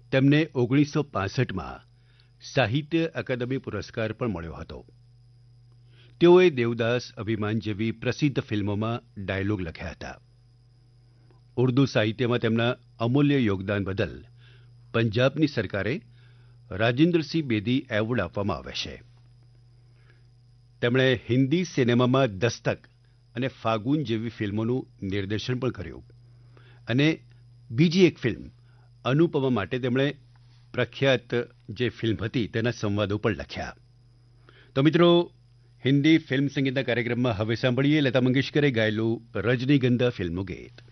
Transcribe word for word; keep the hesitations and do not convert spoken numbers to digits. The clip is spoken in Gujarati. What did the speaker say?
તેમને ઓગણીસો પાંસઠમાં સાહિત્ય અકાદમી પુરસ્કાર પણ મળ્યો હતો. તેઓએ દેવદાસ, અભિમાન જેવી પ્રસિદ્ધ ફિલ્મોમાં ડાયલોગ લખ્યા હતા. ઉર્દુ સાહિત્યમાં તેમના અમૂલ્ય યોગદાન બદલ પંજાબની સરકારે રાજેન્દ્ર સિંહ બેદી એવોર્ડ આપવામાં આવે છે. તેમણે હિન્દી સિનેમામાં દસ્તક અને ફાગુન જેવી ફિલ્મોનું નિર્દેશન પણ કર્યું અને બીજી એક ફિલ્મ અનુપમા માટે તેમણે પ્રખ્યાત જે ફિલ્મ હતી તેના સંવાદો પણ લખ્યા. તો મિત્રો, હિન્દી ફિલ્મ સંગીતના કાર્યક્રમમાં હવે સાંભળીએ લતા મંગેશકરે ગાયેલું રજનીગંધા ફિલ્મનું ગીત.